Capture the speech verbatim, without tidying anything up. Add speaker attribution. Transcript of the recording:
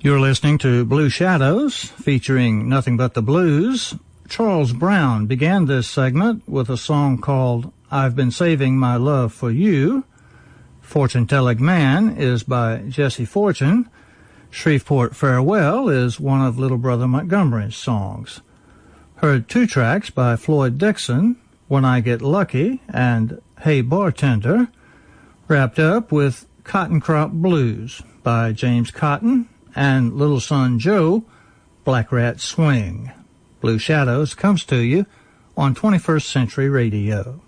Speaker 1: You're listening to Blue Shadows, featuring Nothing But the Blues. Charles Brown began this segment with a song called I've Been Saving My Love for You. Fortune Telling Man is by Jesse Fortune. Shreveport Farewell is one of Little Brother Montgomery's songs. Heard two tracks by Floyd Dixon, When I Get Lucky and Hey Bartender. Wrapped up with Cotton Crop Blues by James Cotton and Little Son Joe, Black Rat Swing. Blue Shadows comes to you on twenty-first Century Radio.